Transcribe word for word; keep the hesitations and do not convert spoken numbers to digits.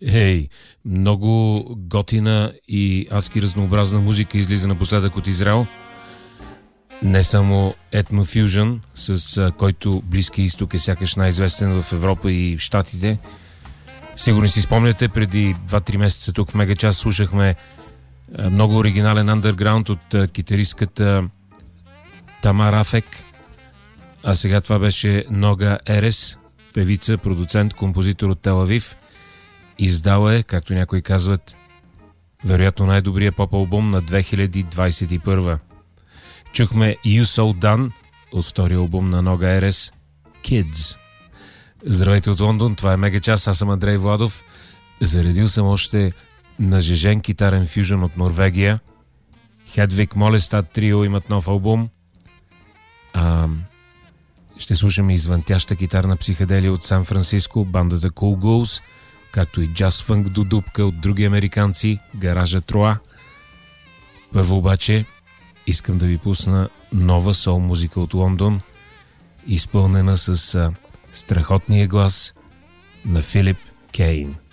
Ей, много готина и адски разнообразна музика излиза напоследък от Израел. Не само етнофюжън, с който Близкия изток е сякаш най-известен в Европа и в Щатите. Сигурно си спомняте, преди два-три месеца тук в Мегачас слушахме много оригинален андерграунд от китаристката Тамар Афек. А сега това беше Нога Ерес, певица, продуцент, композитор от Тел Авив. Издал е, както някои казват, вероятно най-добрия поп-албум на две хиляди двадесет и първа. Чухме You So Done от втория албум на Нога Ерес, Kids. Здравейте от Лондон, това е Мегачас, аз съм Андрей Владов. Заредил съм още нажежен китарен фюжън от Норвегия. Хедвиг Молестад трио имат нов албум. А, ще слушаме извънтяща китарна психоделия от Сан Франциско, бандата Cool Ghouls, както и джаз фънк до дупка от други американци, гаража Троа. Първо обаче искам да ви пусна нова сол музика от Лондон, изпълнена с а, страхотния глас на Филип Кейн.